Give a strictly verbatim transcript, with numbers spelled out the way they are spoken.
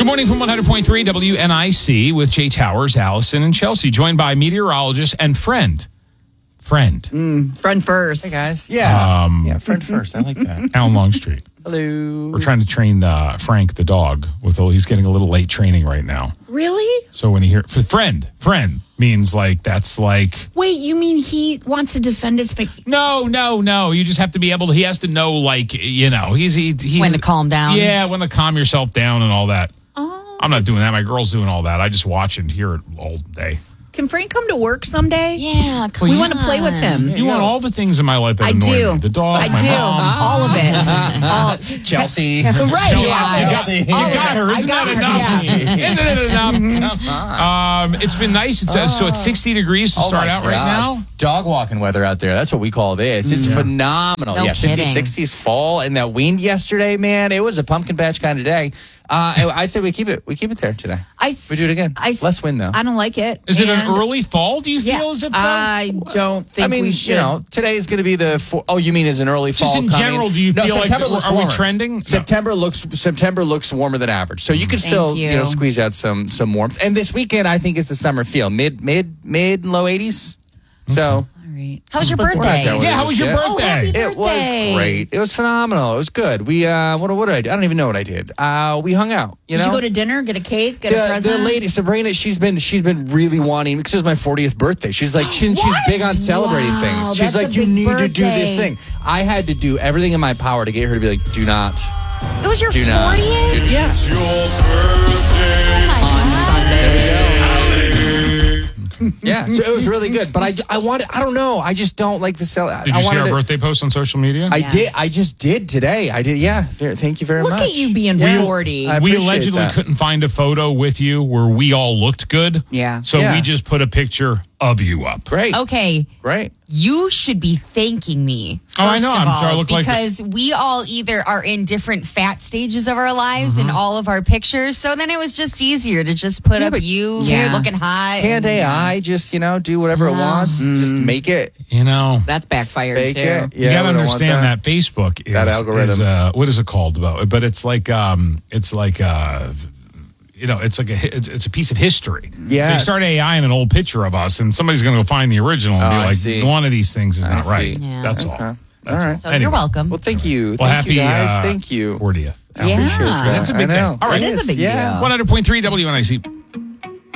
morning from one hundred point three W N I C with Jay Towers, Allison, and Chelsea, joined by meteorologist and friend. Friend. Mm, friend first. Hey, guys. Yeah. Um, yeah, friend first. I like that. Alan Longstreet. Hello. We're trying to train uh, Frank, the dog. With a, He's getting a little late training right now. Really? So when you hear friend, friend means like that's like. Wait, you mean he wants to defend his family? No, no, no. You just have to be able to. He has to know, like, you know, he's he, he's When to calm down. Yeah, when to calm yourself down and all that. Oh. I'm not doing that. My girl's doing all that. I just watch and hear it all day. Can Frank come to work someday? Yeah, we want to play with him. You want all the things in my life that I annoy do. me. The dog, I my do. mom. All of it. All. Chelsea. Right. You Yeah. got, you got her. Isn't got that her, enough? yeah. Isn't it enough? Um, it's been nice. It's, uh, so it's sixty degrees to Oh start my out right gosh. now. Dog walking weather out there. That's what we call this. It's phenomenal. No yeah, kidding. fifties, sixties fall. And that wind yesterday, man, it was a pumpkin patch kind of day. Uh, I'd say we keep it. We keep it there today. I, We do it again. I, Less wind, though. I don't like it. Is it an And- early fall? Do you feel Yeah. as if? I don't think I mean, we should. you know, today is going to be the. Four, oh, you mean as an early Just fall? in coming? general, do you no, feel like September that- looks are we warmer. trending? No. September looks September looks warmer than average, so you can still you. you know squeeze out some some warmth. And this weekend, I think is the summer feel mid mid mid and low eighties. So. All right. How was your Let's look birthday? That Yeah, how was- was your yeah. birthday? Oh, happy It was birthday. great. It was phenomenal. It was good. We uh, what what did I do? I don't even know what I did. Uh, we hung out. You Did know, you go to dinner, get a cake, get a the, present? the lady Sabrina, she's been she's been really wanting because it was my fortieth birthday. She's like she, she's What? big on celebrating Wow, things. She's that's like, a you big need to do this birthday. thing. I had to do everything in my power to get her to be like, do not, It was your do not. fortieth? do- yeah. It's your birthday. Yeah, so it was really good. But I, I wanted, I don't know. I just don't like the cell. Did I you see wanted our to- birthday post on social media? I Yeah. did. I just did today. I did. Yeah. Very, thank you very Look much. at you being Yeah. forty. I we appreciate allegedly that. couldn't find a photo with you where we all looked good. Yeah. So Yeah. we just put a picture of you up. Great. Okay, Great. you should be thanking me. Oh, I first know. of I'm all, sure I look like- because we all either are in different fat stages of our lives Mm-hmm. in all of our pictures. So then it was just easier to just put Yeah, up but you Yeah. looking hot. Can't and- A I just you know do whatever it wants? Just make it. You know, That's backfired Fake too. it. you got to we don't want understand that. Facebook is That algorithm. Is, uh, what is it called? About, but it's like um, it's like uh, you know, it's like a hi- it's, it's a piece of history. So you Yes. start A I in an old picture of us, and somebody's going to go find the original and Oh, be I like, see. one of these things is I not see. right. Yeah. That's Okay. all. That's All right. So Anyway. you're welcome. Well, thank you. Well, thank happy you guys. uh, thank you. fortieth. Yeah. Appreciate that. That's a big I know. thing. All right. It is a big Yeah. deal. one hundred point three W N I C.